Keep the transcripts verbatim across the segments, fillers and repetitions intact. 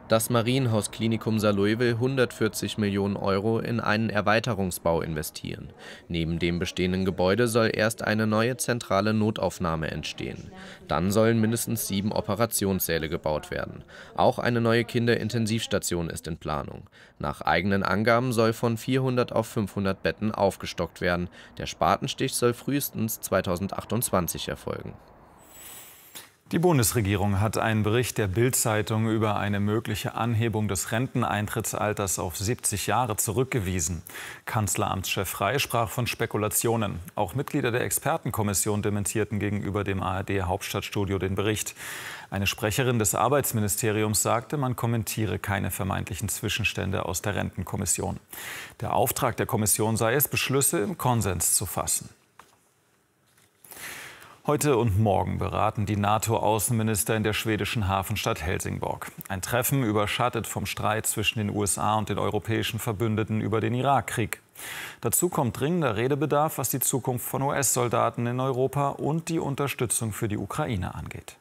Das Marienhaus Klinikum Saarlouis will hundertvierzig Millionen Euro in einen Erweiterungsbau investieren. Neben dem bestehenden Gebäude soll erst eine neue zentrale Notaufnahme entstehen. Dann sollen mindestens sieben Operationssäle gebaut werden. Auch eine neue Kinderintensivstation ist in Planung. Nach eigenen Angaben soll von vierhundert auf fünfhundert Betten aufgestockt werden. Der Spatenstich soll frühestens zweitausendachtundzwanzig erfolgen. Die Bundesregierung hat einen Bericht der Bild-Zeitung über eine mögliche Anhebung des Renteneintrittsalters auf siebzig Jahre zurückgewiesen. Kanzleramtschef Frey sprach von Spekulationen. Auch Mitglieder der Expertenkommission dementierten gegenüber dem A R D-Hauptstadtstudio den Bericht. Eine Sprecherin des Arbeitsministeriums sagte, man kommentiere keine vermeintlichen Zwischenstände aus der Rentenkommission. Der Auftrag der Kommission sei es, Beschlüsse im Konsens zu fassen. Heute und morgen beraten die NATO-Außenminister in der schwedischen Hafenstadt Helsingborg. Ein Treffen überschattet vom Streit zwischen den U S A und den europäischen Verbündeten über den Irakkrieg. Dazu kommt dringender Redebedarf, was die Zukunft von U S-Soldaten in Europa und die Unterstützung für die Ukraine angeht.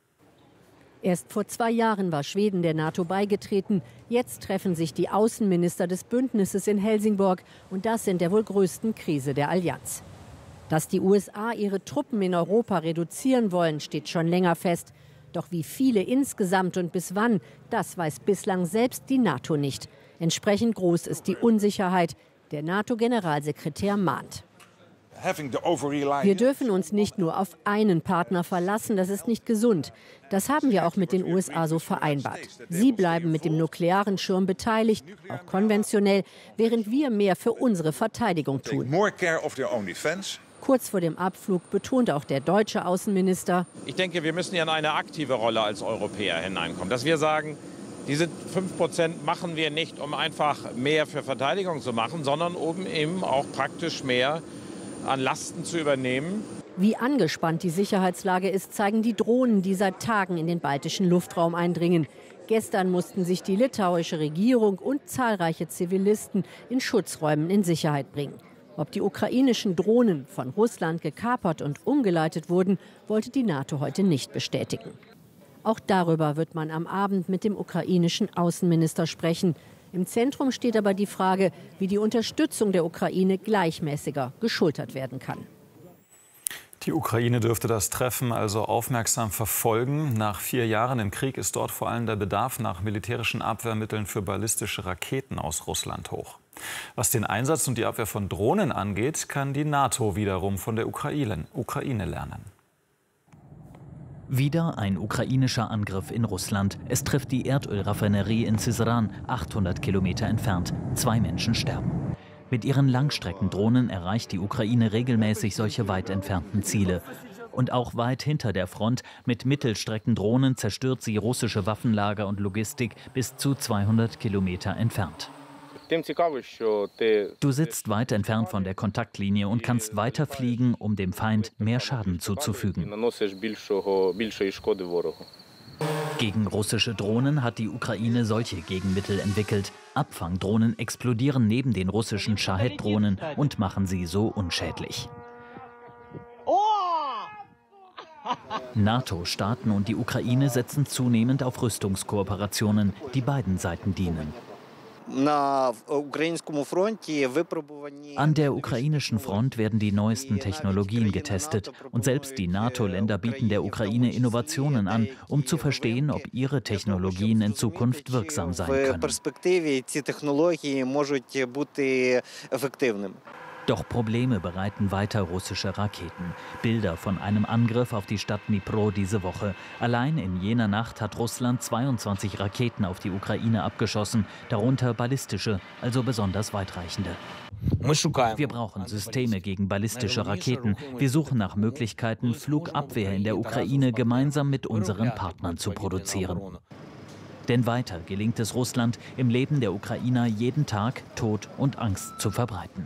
Erst vor zwei Jahren war Schweden der NATO beigetreten. Jetzt treffen sich die Außenminister des Bündnisses in Helsingborg. Und das in der wohl größten Krise der Allianz. Dass die U S A ihre Truppen in Europa reduzieren wollen, steht schon länger fest. Doch wie viele insgesamt und bis wann, das weiß bislang selbst die NATO nicht. Entsprechend groß ist die Unsicherheit. Der NATO-Generalsekretär mahnt. Wir dürfen uns nicht nur auf einen Partner verlassen, das ist nicht gesund. Das haben wir auch mit den U S A so vereinbart. Sie bleiben mit dem nuklearen Schirm beteiligt, auch konventionell, während wir mehr für unsere Verteidigung tun. Kurz vor dem Abflug betont auch der deutsche Außenminister: Ich denke, wir müssen ja in eine aktive Rolle als Europäer hineinkommen. Dass wir sagen, diese fünf Prozent machen wir nicht, um einfach mehr für Verteidigung zu machen, sondern um eben auch praktisch mehr an Lasten zu übernehmen. Wie angespannt die Sicherheitslage ist, zeigen die Drohnen, die seit Tagen in den baltischen Luftraum eindringen. Gestern mussten sich die litauische Regierung und zahlreiche Zivilisten in Schutzräumen in Sicherheit bringen. Ob die ukrainischen Drohnen von Russland gekapert und umgeleitet wurden, wollte die NATO heute nicht bestätigen. Auch darüber wird man am Abend mit dem ukrainischen Außenminister sprechen. Im Zentrum steht aber die Frage, wie die Unterstützung der Ukraine gleichmäßiger geschultert werden kann. Die Ukraine dürfte das Treffen also aufmerksam verfolgen. Nach vier Jahren im Krieg ist dort vor allem der Bedarf nach militärischen Abwehrmitteln für ballistische Raketen aus Russland hoch. Was den Einsatz und die Abwehr von Drohnen angeht, kann die NATO wiederum von der Ukraine, Ukraine lernen. Wieder ein ukrainischer Angriff in Russland. Es trifft die Erdölraffinerie in Syzran, achthundert Kilometer entfernt. Zwei Menschen sterben. Mit ihren Langstreckendrohnen erreicht die Ukraine regelmäßig solche weit entfernten Ziele. Und auch weit hinter der Front mit Mittelstreckendrohnen zerstört sie russische Waffenlager und Logistik bis zu zweihundert Kilometer entfernt. Du sitzt weit entfernt von der Kontaktlinie und kannst weiter fliegen, um dem Feind mehr Schaden zuzufügen. Gegen russische Drohnen hat die Ukraine solche Gegenmittel entwickelt. Abfangdrohnen explodieren neben den russischen Shahed-Drohnen und machen sie so unschädlich. NATO-Staaten und die Ukraine setzen zunehmend auf Rüstungskooperationen, die beiden Seiten dienen. An der ukrainischen Front werden die neuesten Technologien getestet. Und selbst die NATO-Länder bieten der Ukraine Innovationen an, um zu verstehen, ob ihre Technologien in Zukunft wirksam sein können. Doch Probleme bereiten weiter russische Raketen. Bilder von einem Angriff auf die Stadt Dnipro diese Woche. Allein in jener Nacht hat Russland zweiundzwanzig Raketen auf die Ukraine abgeschossen, darunter ballistische, also besonders weitreichende. Wir brauchen Systeme gegen ballistische Raketen. Wir suchen nach Möglichkeiten, Flugabwehr in der Ukraine gemeinsam mit unseren Partnern zu produzieren. Denn weiter gelingt es Russland, im Leben der Ukrainer jeden Tag Tod und Angst zu verbreiten.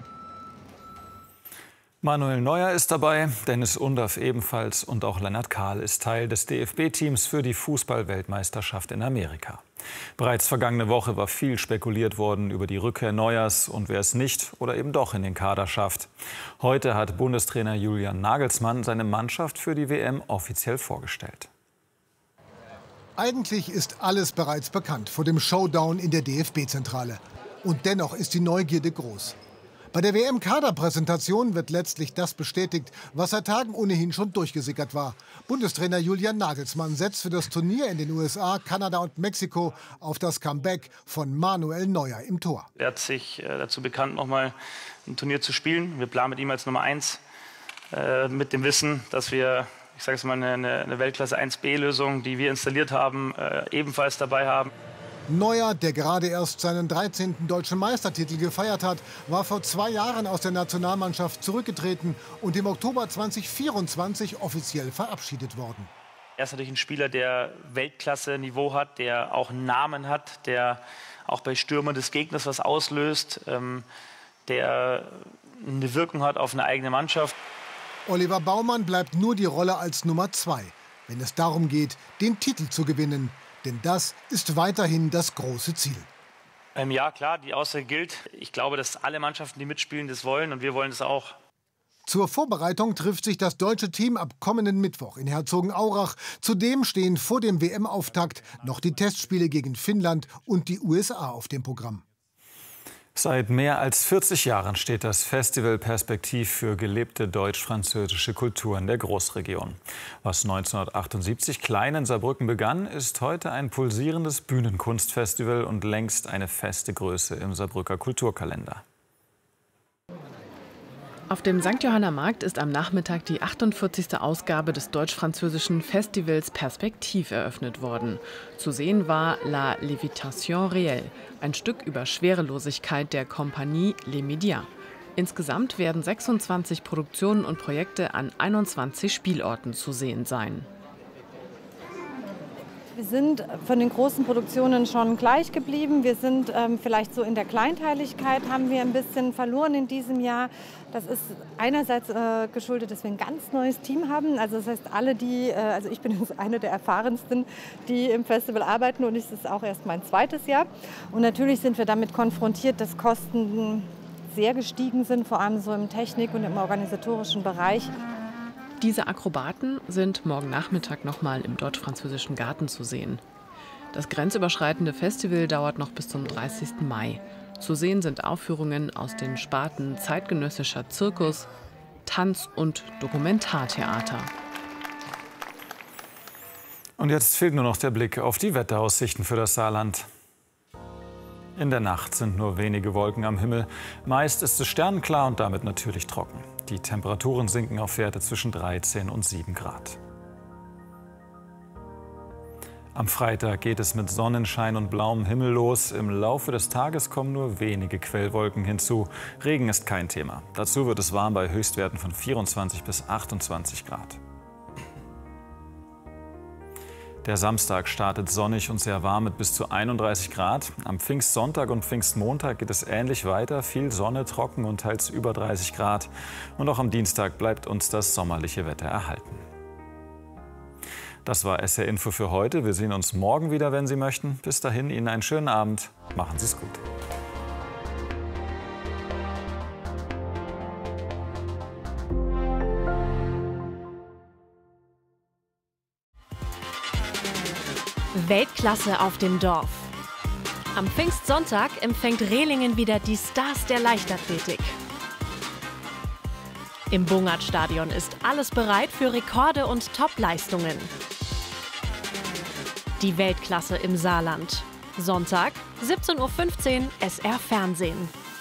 Manuel Neuer ist dabei, Dennis Undaff ebenfalls und auch Lennart Kahl ist Teil des D F B-Teams für die Fußball-Weltmeisterschaft in Amerika. Bereits vergangene Woche war viel spekuliert worden über die Rückkehr Neuers und wer es nicht oder eben doch in den Kader schafft. Heute hat Bundestrainer Julian Nagelsmann seine Mannschaft für die W M offiziell vorgestellt. Eigentlich ist alles bereits bekannt vor dem Showdown in der D F B-Zentrale. Und dennoch ist die Neugierde groß. Bei der W M-Kaderpräsentation wird letztlich das bestätigt, was seit Tagen ohnehin schon durchgesickert war. Bundestrainer Julian Nagelsmann setzt für das Turnier in den U S A, Kanada und Mexiko auf das Comeback von Manuel Neuer im Tor. Er hat sich äh, dazu bekannt, nochmal ein Turnier zu spielen. Wir planen mit ihm als Nummer eins, äh, mit dem Wissen, dass wir, ich sage es mal, eine, eine Weltklasse eins B-Lösung, die wir installiert haben, äh, ebenfalls dabei haben. Neuer, der gerade erst seinen dreizehnten deutschen Meistertitel gefeiert hat, war vor zwei Jahren aus der Nationalmannschaft zurückgetreten und im Oktober zweitausendvierundzwanzig offiziell verabschiedet worden. Er ist natürlich ein Spieler, der Weltklasse-Niveau hat, der auch einen Namen hat, der auch bei Stürmern des Gegners was auslöst, ähm, der eine Wirkung hat auf eine eigene Mannschaft. Oliver Baumann bleibt nur die Rolle als Nummer zwei, wenn es darum geht, den Titel zu gewinnen. Denn das ist weiterhin das große Ziel. Ähm, ja, klar, die Aussage gilt. Ich glaube, dass alle Mannschaften, die mitspielen, das wollen und wir wollen das auch. Zur Vorbereitung trifft sich das deutsche Team ab kommenden Mittwoch in Herzogenaurach. Zudem stehen vor dem W M-Auftakt noch die Testspiele gegen Finnland und die U S A auf dem Programm. Seit mehr als vierzig Jahren steht das Festival Perspektiv für gelebte deutsch-französische Kultur in der Großregion. Was neunzehnhundertachtundsiebzig klein in Saarbrücken begann, ist heute ein pulsierendes Bühnenkunstfestival und längst eine feste Größe im Saarbrücker Kulturkalender. Auf dem Sankt Johanner Markt ist am Nachmittag die achtundvierzigste Ausgabe des deutsch-französischen Festivals Perspektiv eröffnet worden. Zu sehen war La Lévitation Réelle, ein Stück über Schwerelosigkeit der Kompanie Les Médias. Insgesamt werden sechsundzwanzig Produktionen und Projekte an einundzwanzig Spielorten zu sehen sein. Wir sind von den großen Produktionen schon gleich geblieben. Wir sind ähm, vielleicht so in der Kleinteiligkeit, haben wir ein bisschen verloren in diesem Jahr. Das ist einerseits äh, geschuldet, dass wir ein ganz neues Team haben. Also das heißt, alle die, äh, also ich bin jetzt eine der erfahrensten, die im Festival arbeiten und es ist auch erst mein zweites Jahr. Und natürlich sind wir damit konfrontiert, dass Kosten sehr gestiegen sind, vor allem so im Technik- und im organisatorischen Bereich. Diese Akrobaten sind morgen Nachmittag noch mal im Deutsch-Französischen Garten zu sehen. Das grenzüberschreitende Festival dauert noch bis zum dreißigsten Mai. Zu sehen sind Aufführungen aus den Sparten zeitgenössischer Zirkus, Tanz und Dokumentartheater. Und jetzt fehlt nur noch der Blick auf die Wetteraussichten für das Saarland. In der Nacht sind nur wenige Wolken am Himmel. Meist ist es sternenklar und damit natürlich trocken. Die Temperaturen sinken auf Werte zwischen dreizehn und sieben Grad. Am Freitag geht es mit Sonnenschein und blauem Himmel los. Im Laufe des Tages kommen nur wenige Quellwolken hinzu. Regen ist kein Thema. Dazu wird es warm bei Höchstwerten von vierundzwanzig bis achtundzwanzig Grad. Der Samstag startet sonnig und sehr warm mit bis zu einunddreißig Grad. Am Pfingstsonntag und Pfingstmontag geht es ähnlich weiter. Viel Sonne, trocken und teils über dreißig Grad. Und auch am Dienstag bleibt uns das sommerliche Wetter erhalten. Das war S R Info für heute. Wir sehen uns morgen wieder, wenn Sie möchten. Bis dahin Ihnen einen schönen Abend. Machen Sie es gut. Weltklasse auf dem Dorf. Am Pfingstsonntag empfängt Rehlingen wieder die Stars der Leichtathletik. Im Bungert-Stadion ist alles bereit für Rekorde und Top-Leistungen. Die Weltklasse im Saarland. Sonntag, siebzehn Uhr fünfzehn, S R Fernsehen.